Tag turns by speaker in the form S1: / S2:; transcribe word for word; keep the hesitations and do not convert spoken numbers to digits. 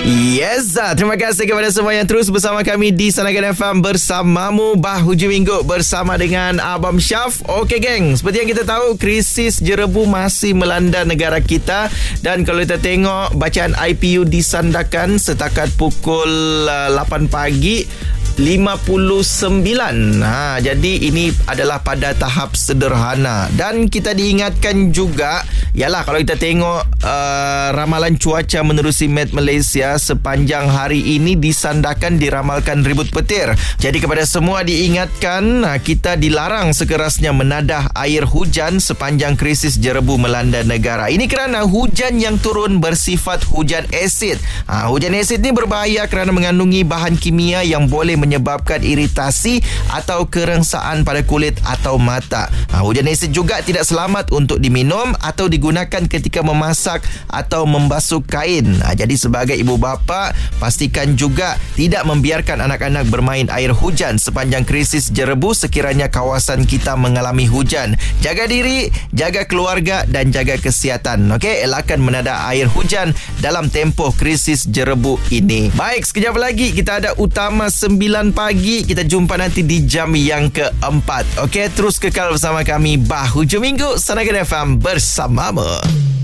S1: Yes, terima kasih kepada semua yang terus bersama kami di Sanagan F M bersamamu Bahujung Minggu bersama dengan Abang Syaf. Okey geng, seperti yang kita tahu, krisis jerebu masih melanda negara kita. Dan kalau kita tengok bacaan I P U disandarkan setakat pukul uh, lapan pagi lima puluh sembilan. Ha, jadi ini adalah pada tahap sederhana. Dan kita diingatkan juga, yalah kalau kita tengok uh, ramalan cuaca menerusi Met Malaysia sepanjang hari ini disandarkan diramalkan ribut petir. Jadi kepada semua diingatkan, uh, kita dilarang sekerasnya menadah air hujan sepanjang krisis jerebu melanda negara. Ini kerana hujan yang turun bersifat hujan asid. Ha, hujan asid ni berbahaya kerana mengandungi bahan kimia yang boleh menyebabkan iritasi atau kerengsaan pada kulit atau mata. Ha, hujan asid juga tidak selamat untuk diminum atau digunakan ketika memasak atau membasuh kain. Ha, jadi sebagai ibu bapa, pastikan juga tidak membiarkan anak-anak bermain air hujan sepanjang krisis jerebu sekiranya kawasan kita mengalami hujan. Jaga diri, jaga keluarga dan jaga kesihatan. Okey, elakkan menadah air hujan dalam tempoh krisis jerebu ini. Baik, sekejap lagi kita ada Utama sembilan pagi. Kita jumpa nanti di jam yang keempat. Okey, terus kekal bersama kami Bahujung Minggu Sanagan F M bersamamu.